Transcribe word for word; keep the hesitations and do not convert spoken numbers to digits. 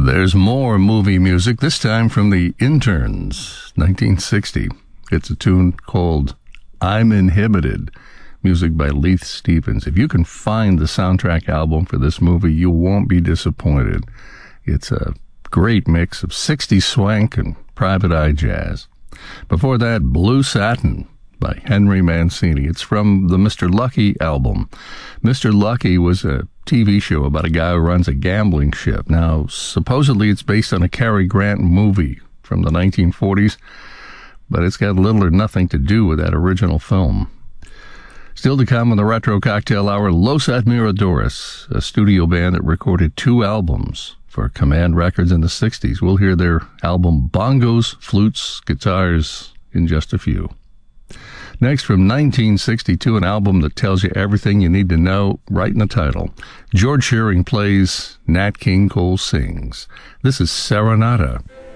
There's more movie music, this time from The Interns, nineteen sixty. It's a tune called I'm Inhibited, music by Leith Stevens. If you can find the soundtrack album for this movie, you won't be disappointed. It's a great mix of sixties swank and private eye jazz. Before that, Blue Satin by Henry Mancini. It's from the Mister Lucky album. Mister Lucky was a T V show about a guy who runs a gambling ship. Now, supposedly it's based on a Cary Grant movie from the nineteen forties, but it's got little or nothing to do with that original film. Still to come on the Retro Cocktail Hour, Los Admiradores, a studio band that recorded two albums for Command Records in the sixties. We'll hear their album Bongos, Flutes, Guitars in just a few. Next, from nineteen sixty-two, an album that tells you everything you need to know right in the title. George Shearing plays, Nat King Cole sings. This is Serenata.